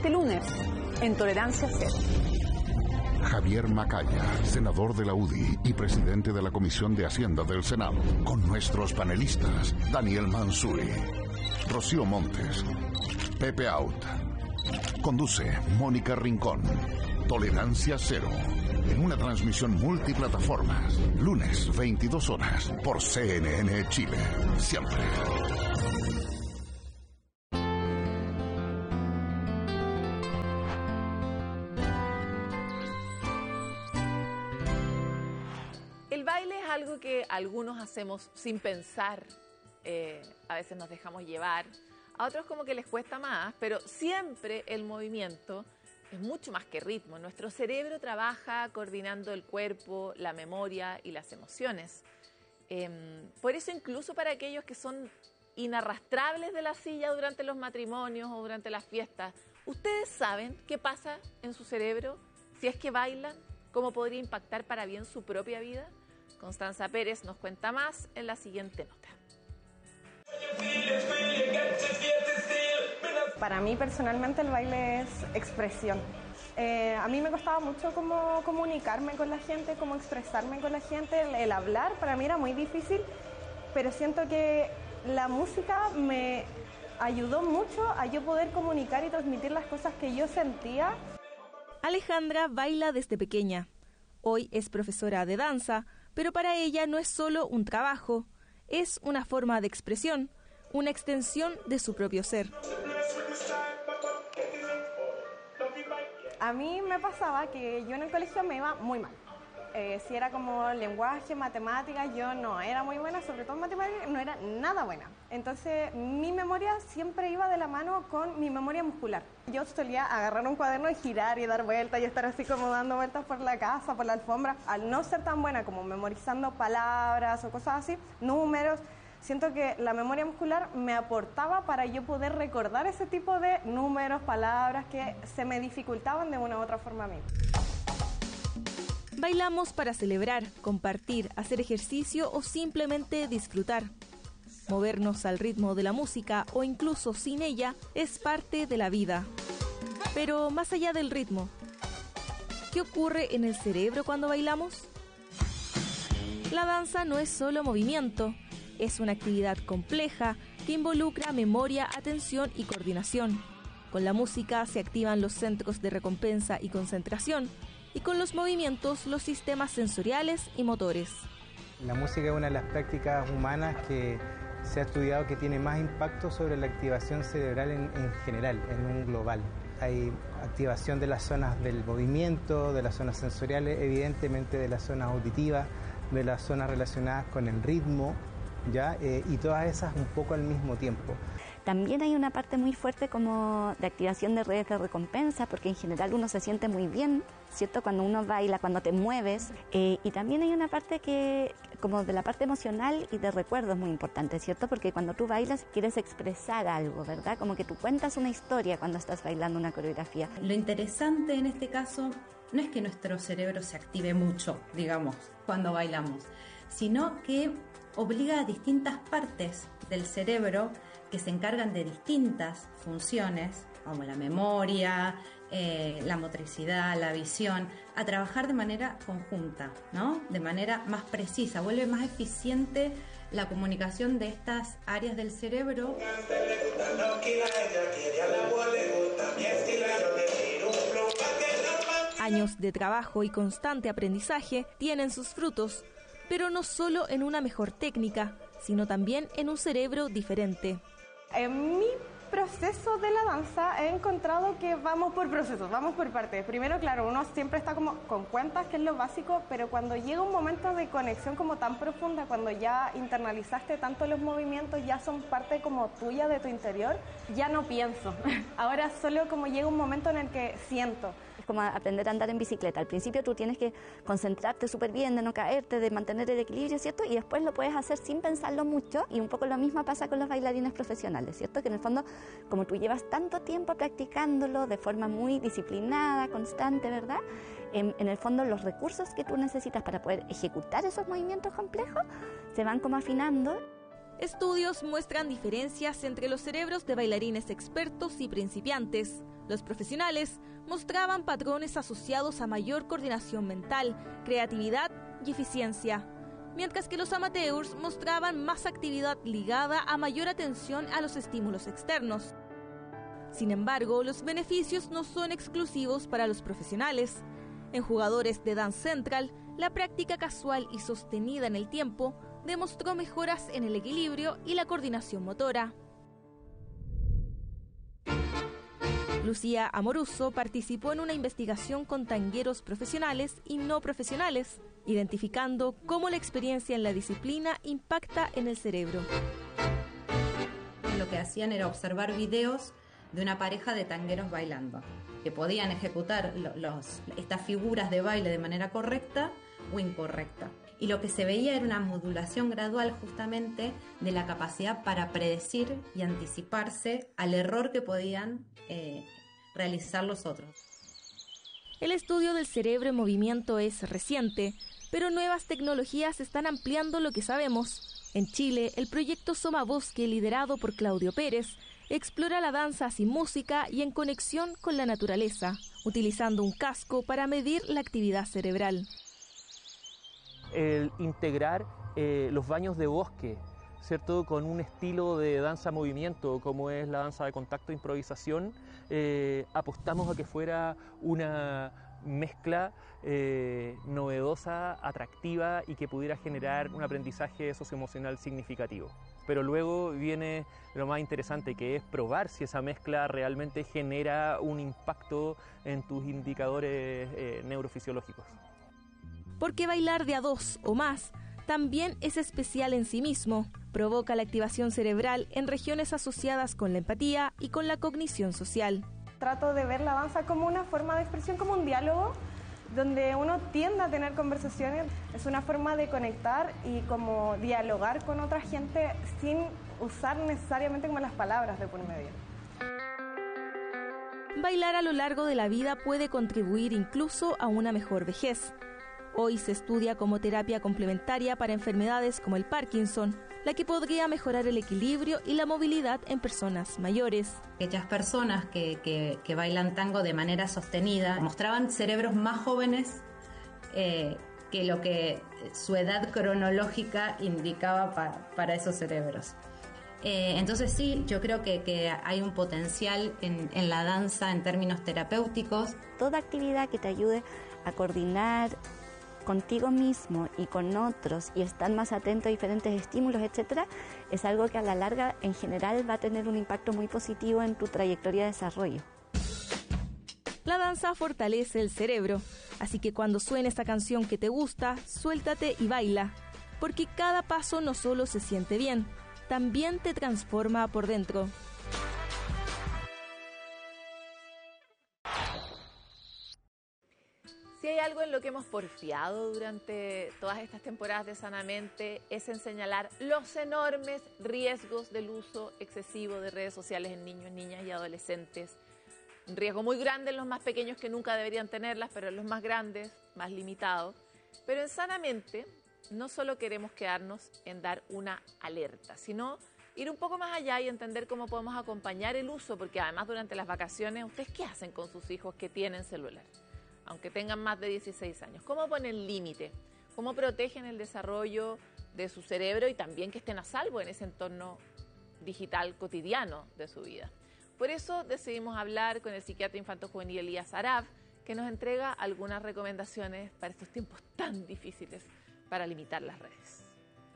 este lunes en Tolerancia Cero. Javier Macaya, senador de la UDI y presidente de la Comisión de Hacienda del Senado, con nuestros panelistas Daniel Manzuri, Rocío Montes, Pepe Out. Conduce Mónica Rincón. Tolerancia Cero, en una transmisión multiplataformas, lunes 22 horas por CNN Chile. Siempre. El baile es algo que algunos hacemos sin pensar, a veces nos dejamos llevar, a otros como que les cuesta más, pero siempre el movimiento es mucho más que ritmo. Nuestro cerebro trabaja coordinando el cuerpo, la memoria y las emociones. Por eso incluso para aquellos que son inarrastrables de la silla durante los matrimonios o durante las fiestas, ¿ustedes saben qué pasa en su cerebro si es que bailan? ¿Cómo podría impactar para bien su propia vida? Constanza Pérez nos cuenta más en la siguiente nota. Para mí personalmente el baile es expresión. A mí me costaba mucho como comunicarme con la gente, como expresarme con la gente. El hablar para mí era muy difícil, pero siento que la música me ayudó mucho a yo poder comunicar y transmitir las cosas que yo sentía. Alejandra baila desde pequeña. Hoy es profesora de danza, pero para ella no es solo un trabajo, es una forma de expresión, una extensión de su propio ser. A mí me pasaba que yo en el colegio me iba muy mal. Si era como lenguaje, matemáticas, yo no era muy buena, sobre todo en matemáticas, no era nada buena. Entonces mi memoria siempre iba de la mano con mi memoria muscular. Yo solía agarrar un cuaderno y girar y dar vueltas y estar así como dando vueltas por la casa, por la alfombra. Al no ser tan buena como memorizando palabras o cosas así, números, siento que la memoria muscular me aportaba para yo poder recordar ese tipo de números, palabras que se me dificultaban de una u otra forma a mí. Bailamos para celebrar, compartir, hacer ejercicio o simplemente disfrutar. Movernos al ritmo de la música o incluso sin ella es parte de la vida. Pero más allá del ritmo, ¿qué ocurre en el cerebro cuando bailamos? La danza no es solo movimiento, es una actividad compleja que involucra memoria, atención y coordinación. Con la música se activan los centros de recompensa y concentración, y con los movimientos los sistemas sensoriales y motores. La música es una de las prácticas humanas que se ha estudiado que tiene más impacto sobre la activación cerebral en general, en un global. Hay activación de las zonas del movimiento, de las zonas sensoriales, evidentemente de las zonas auditivas, de las zonas relacionadas con el ritmo, ¿ya? Y todas esas un poco al mismo tiempo. También hay una parte muy fuerte como de activación de redes de recompensa, porque en general uno se siente muy bien, ¿cierto? Cuando uno baila, cuando te mueves. Y también hay una parte que, como de la parte emocional y de recuerdos muy importante, ¿cierto? Porque cuando tú bailas quieres expresar algo, ¿verdad? Como que tú cuentas una historia cuando estás bailando una coreografía. Lo interesante en este caso no es que nuestro cerebro se active mucho, digamos, cuando bailamos, sino que obliga a distintas partes del cerebro que se encargan de distintas funciones, como la memoria, la motricidad, la visión, a trabajar de manera conjunta, ¿no? De manera más precisa, vuelve más eficiente la comunicación de estas áreas del cerebro. Años de trabajo y constante aprendizaje tienen sus frutos, pero no solo en una mejor técnica, sino también en un cerebro diferente. En mi proceso de la danza he encontrado que vamos por procesos, vamos por partes. Primero, claro, uno siempre está como con cuentas, que es lo básico, pero cuando llega un momento de conexión como tan profunda, cuando ya internalizaste tanto los movimientos, ya son parte como tuya de tu interior, ya no pienso. Ahora solo como llega un momento en el que siento. Es como aprender a andar en bicicleta. Al principio tú tienes que concentrarte súper bien, de no caerte, de mantener el equilibrio, ¿cierto? Y después lo puedes hacer sin pensarlo mucho, y un poco lo mismo pasa con los bailarines profesionales, ¿cierto? Que en el fondo, como tú llevas tanto tiempo practicándolo de forma muy disciplinada, constante, ¿verdad? En el fondo los recursos que tú necesitas para poder ejecutar esos movimientos complejos se van como afinando. Estudios muestran diferencias entre los cerebros de bailarines expertos y principiantes. Los profesionales mostraban patrones asociados a mayor coordinación mental, creatividad y eficiencia, mientras que los amateurs mostraban más actividad ligada a mayor atención a los estímulos externos. Sin embargo, los beneficios no son exclusivos para los profesionales. En jugadores de Dance Central, la práctica casual y sostenida en el tiempo demostró mejoras en el equilibrio y la coordinación motora. Lucía Amoruso participó en una investigación con tangueros profesionales y no profesionales, identificando cómo la experiencia en la disciplina impacta en el cerebro. Lo que hacían era observar videos de una pareja de tangueros bailando, que podían ejecutar estas figuras de baile de manera correcta o incorrecta. Y lo que se veía era una modulación gradual justamente de la capacidad para predecir y anticiparse al error que podían realizar los otros. El estudio del cerebro en movimiento es reciente, pero nuevas tecnologías están ampliando lo que sabemos. En Chile, el proyecto Soma Bosque, liderado por Claudio Pérez, explora la danza sin música y en conexión con la naturaleza, utilizando un casco para medir la actividad cerebral. El integrar los baños de bosque, ¿cierto?, con un estilo de danza-movimiento como es la danza de contacto e improvisación, apostamos a que fuera una mezcla novedosa, atractiva y que pudiera generar un aprendizaje socioemocional significativo. Pero luego viene lo más interesante, que es probar si esa mezcla realmente genera un impacto en tus indicadores neurofisiológicos. Porque bailar de a dos o más también es especial en sí mismo. Provoca la activación cerebral en regiones asociadas con la empatía y con la cognición social. Trato de ver la danza como una forma de expresión, como un diálogo, donde uno tiende a tener conversaciones. Es una forma de conectar y como dialogar con otra gente sin usar necesariamente como las palabras de por medio. Bailar a lo largo de la vida puede contribuir incluso a una mejor vejez. Hoy se estudia como terapia complementaria para enfermedades como el Parkinson, la que podría mejorar el equilibrio y la movilidad en personas mayores. Aquellas personas que bailan tango de manera sostenida mostraban cerebros más jóvenes que lo que su edad cronológica indicaba para esos cerebros. Entonces sí, yo creo que hay un potencial en la danza en términos terapéuticos. Toda actividad que te ayude a coordinar contigo mismo y con otros y estar más atento a diferentes estímulos, etcétera, es algo que a la larga en general va a tener un impacto muy positivo en tu trayectoria de desarrollo. La danza fortalece el cerebro, así que cuando suene esta canción que te gusta, suéltate y baila, porque cada paso no solo se siente bien, también te transforma por dentro. Si hay algo en lo que hemos porfiado durante todas estas temporadas de Sanamente es en señalar los enormes riesgos del uso excesivo de redes sociales en niños, niñas y adolescentes. Un riesgo muy grande en los más pequeños que nunca deberían tenerlas, pero en los más grandes, más limitado. Pero en Sanamente no solo queremos quedarnos en dar una alerta, sino ir un poco más allá y entender cómo podemos acompañar el uso, porque además durante las vacaciones, ¿ustedes qué hacen con sus hijos que tienen celular? Aunque tengan más de 16 años. ¿Cómo ponen límite? ¿Cómo protegen el desarrollo de su cerebro y también que estén a salvo en ese entorno digital cotidiano de su vida? Por eso decidimos hablar con el psiquiatra infanto-juvenil Elías Araf, que nos entrega algunas recomendaciones para estos tiempos tan difíciles para limitar las redes.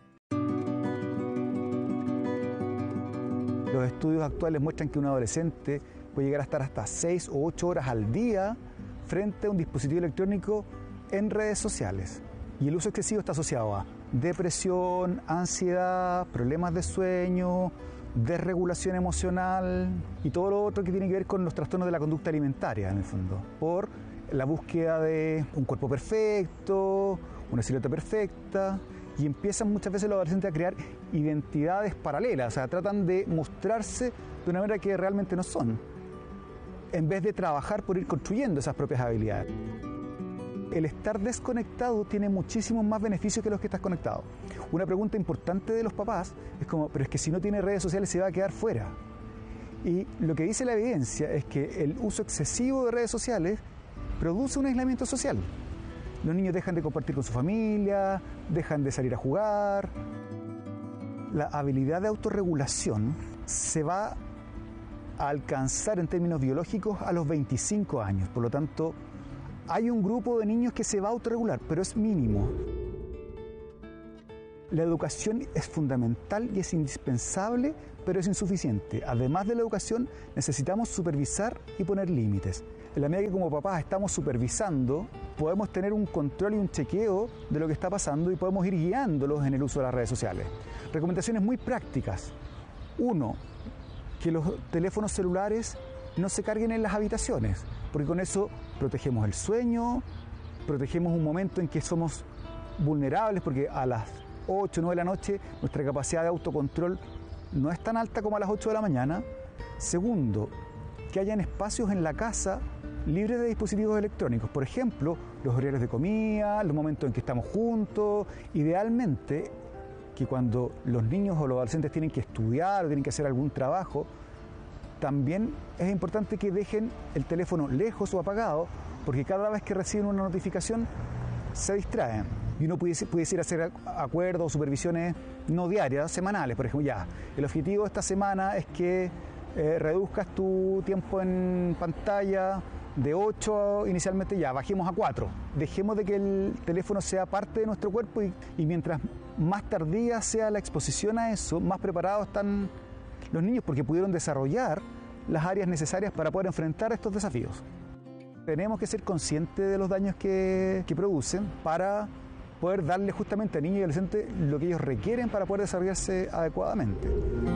Los estudios actuales muestran que un adolescente puede llegar a estar hasta 6 o 8 horas al día frente a un dispositivo electrónico en redes sociales. Y el uso excesivo está asociado a depresión, ansiedad, problemas de sueño, desregulación emocional y todo lo otro que tiene que ver con los trastornos de la conducta alimentaria, en el fondo, por la búsqueda de un cuerpo perfecto, una silueta perfecta, y empiezan muchas veces los adolescentes a crear identidades paralelas, o sea, tratan de mostrarse de una manera que realmente no son, en vez de trabajar por ir construyendo esas propias habilidades. el estar desconectado tiene muchísimos más beneficios que los que estás conectado. Una pregunta importante de los papás es como, pero es que si no tiene redes sociales se va a quedar fuera. Y lo que dice la evidencia es que el uso excesivo de redes sociales produce un aislamiento social. Los niños dejan de compartir con su familia, dejan de salir a jugar. La habilidad de autorregulación se va a alcanzar en términos biológicos a los 25 años. Por lo tanto, hay un grupo de niños que se va a autorregular, pero es mínimo. La educación es fundamental y es indispensable, pero es insuficiente. Además de la educación, necesitamos supervisar y poner límites. En la medida que como papás estamos supervisando, podemos tener un control y un chequeo de lo que está pasando y podemos ir guiándolos en el uso de las redes sociales. Recomendaciones muy prácticas. 1, que los teléfonos celulares no se carguen en las habitaciones, porque con eso protegemos el sueño, protegemos un momento en que somos vulnerables, porque a las 8 o 9 de la noche nuestra capacidad de autocontrol no es tan alta como a las 8 de la mañana. 2, que hayan espacios en la casa libres de dispositivos electrónicos, por ejemplo, los horarios de comida, los momentos en que estamos juntos. Idealmente, que cuando los niños o los adolescentes tienen que estudiar o tienen que hacer algún trabajo, también es importante que dejen el teléfono lejos o apagado, porque cada vez que reciben una notificación se distraen. Y uno pudiese hacer acuerdos o supervisiones no diarias, semanales. Por ejemplo, ya, el objetivo de esta semana es que reduzcas tu tiempo en pantalla de 8 inicialmente, ya, bajemos a 4. Dejemos de que el teléfono sea parte de nuestro cuerpo y mientras más tardía sea la exposición a eso, más preparados están los niños porque pudieron desarrollar las áreas necesarias para poder enfrentar estos desafíos. Tenemos que ser conscientes de los daños que producen para poder darle justamente a niños y adolescentes lo que ellos requieren para poder desarrollarse adecuadamente.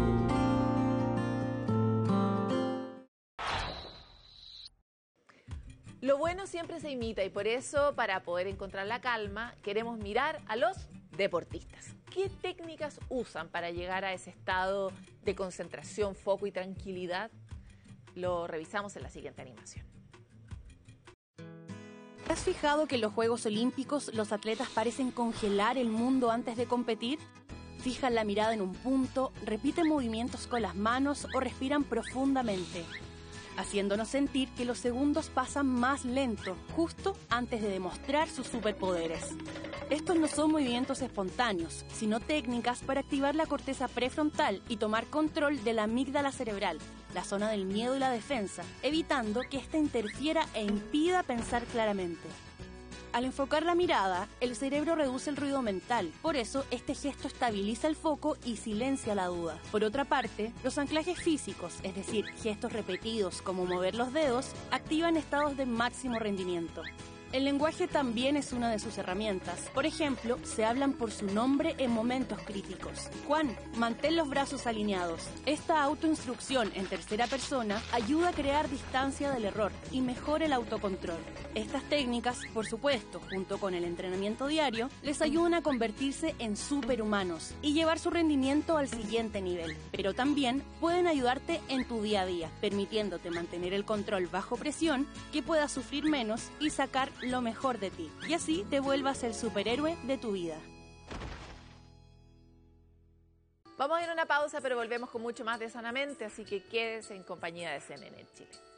Lo bueno siempre se imita y por eso, para poder encontrar la calma, queremos mirar a los deportistas. ¿Qué técnicas usan para llegar a ese estado de concentración, foco y tranquilidad? Lo revisamos en la siguiente animación. ¿Te has fijado que en los Juegos Olímpicos los atletas parecen congelar el mundo antes de competir? Fijan la mirada en un punto, repiten movimientos con las manos o respiran profundamente, haciéndonos sentir que los segundos pasan más lento, justo antes de demostrar sus superpoderes. Estos no son movimientos espontáneos, sino técnicas para activar la corteza prefrontal y tomar control de la amígdala cerebral, la zona del miedo y la defensa, evitando que ésta interfiera e impida pensar claramente. Al enfocar la mirada, el cerebro reduce el ruido mental, por eso este gesto estabiliza el foco y silencia la duda. Por otra parte, los anclajes físicos, es decir, gestos repetidos como mover los dedos, activan estados de máximo rendimiento. El lenguaje también es una de sus herramientas. Por ejemplo, se hablan por su nombre en momentos críticos. Juan, mantén los brazos alineados. Esta autoinstrucción en tercera persona ayuda a crear distancia del error y mejora el autocontrol. Estas técnicas, por supuesto, junto con el entrenamiento diario, les ayudan a convertirse en superhumanos y llevar su rendimiento al siguiente nivel. Pero también pueden ayudarte en tu día a día, permitiéndote mantener el control bajo presión, que puedas sufrir menos y sacar lo mejor de ti, y así te vuelvas el superhéroe de tu vida. Vamos a ir a una pausa, pero volvemos con mucho más de Sanamente, así que quédese en compañía de CNN Chile.